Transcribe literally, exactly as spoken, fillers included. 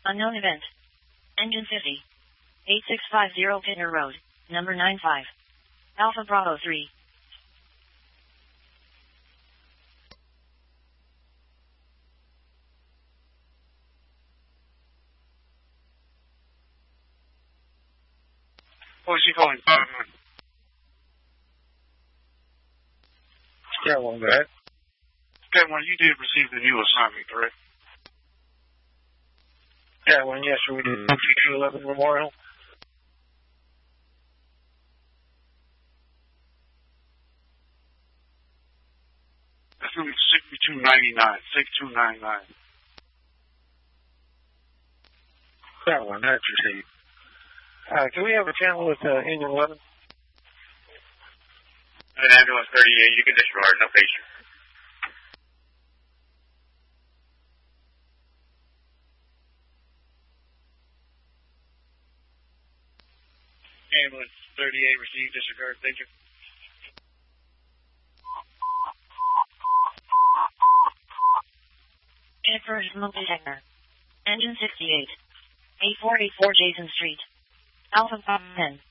Unknown event. Engine fifty. eight six five zero Pittner Road, number nine five. Alpha Bravo three. Who is she calling? Yeah, one, go ahead. Okay, well, you did receive the new assignment, correct? Yeah, one, yes, we did. two eleven Memorial. That's number sixty-two ninety-nine, sixty-two ninety-nine. That one, that's received. Uh, can we have a channel with uh, engine eleven? An ambulance thirty-eight, you can disregard, no patient. Ambulance thirty-eight, received, disregard, thank you. Jennifer Smoke Detector. Engine sixty-eight. eight four eight four Jason Street. Alpha Pop ten.